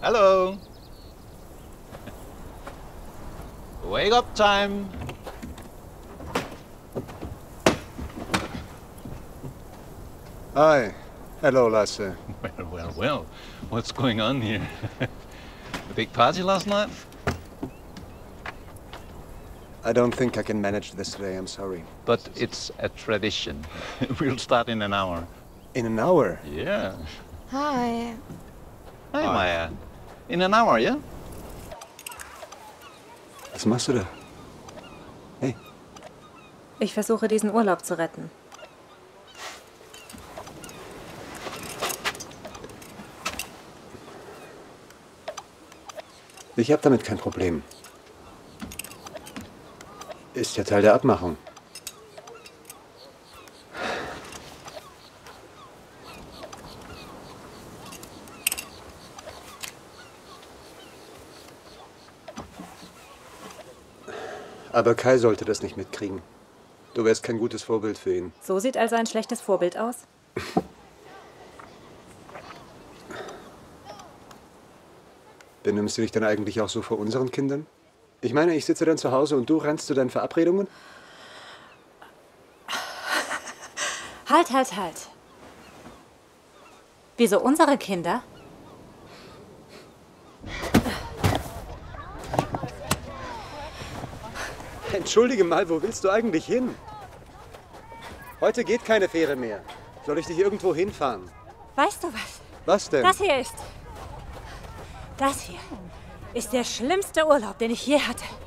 Hello. Wake up time. Hi. Hello, Lasse. Well. What's going on here? A big party last night? I don't think I can manage this today, I'm sorry. But it's a tradition. We'll start in an hour. In an hour? Yeah. Hi. Hi, Maya. In an hour, yeah? Was machst du da? Hey. Ich versuche, diesen Urlaub zu retten. Ich habe damit kein Problem. Ist ja Teil der Abmachung. Aber Kai sollte das nicht mitkriegen. Du wärst kein gutes Vorbild für ihn. So sieht also ein schlechtes Vorbild aus? Benimmst du dich dann eigentlich auch so vor unseren Kindern? Ich meine, ich sitze dann zu Hause und du rennst zu deinen Verabredungen? Halt. Wieso unsere Kinder? Entschuldige mal, wo willst du eigentlich hin? Heute geht keine Fähre mehr. Soll ich dich irgendwo hinfahren? Weißt du was? Was denn? Das hier ist der schlimmste Urlaub, den ich je hatte.